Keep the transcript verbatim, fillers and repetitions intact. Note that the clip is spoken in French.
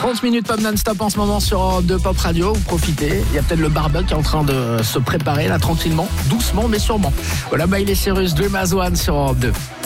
trente minutes pop non-stop en ce moment sur Europe deux Pop Radio. Vous profitez. Il y a peut-être le barbecue qui est en train de se préparer là tranquillement, doucement mais sûrement. Voilà, Miley Cyrus, Dream as One sur Europe deux.